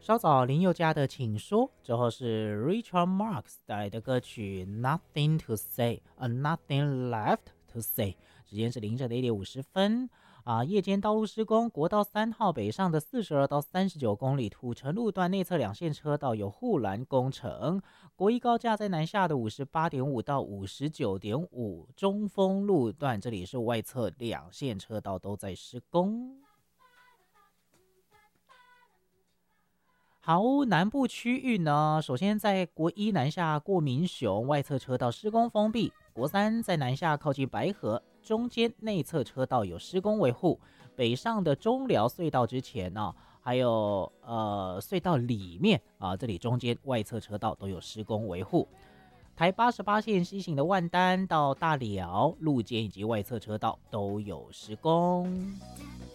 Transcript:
稍早林宥嘉的《请说》之后是 Richard Marx 带来的歌曲 Nothing to Say, a Nothing Left to Say。时间是凌晨的1点50夜间道路施工，国道3号北上的42到39公里土城路段内侧两线车道有护栏工程，国一高架在南下的58.5到59.5，中丰路段这里是外侧两线车道都在施工。好，南部区域呢，首先在国一南下过民雄外侧车道施工封闭，国三在南下靠近白河中间内侧车道有施工维护，北上的中寮隧道之前呢，还有隧道里面这里中间外侧车道都有施工维护。台88线西行的万丹到大寮路肩以及外侧车道都有施工。